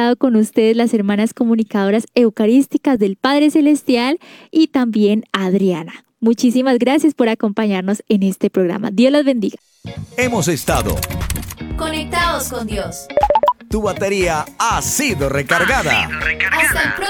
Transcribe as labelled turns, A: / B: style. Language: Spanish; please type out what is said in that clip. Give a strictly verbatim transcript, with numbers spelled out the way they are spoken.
A: estado con ustedes las hermanas comunicadoras eucarísticas del Padre Celestial y también Adriana. Muchísimas gracias por acompañarnos en este programa. Dios los bendiga.
B: Hemos estado
C: conectados con Dios.
B: Tu batería ha sido recargada.
C: Ha sido recargada. Hasta el próximo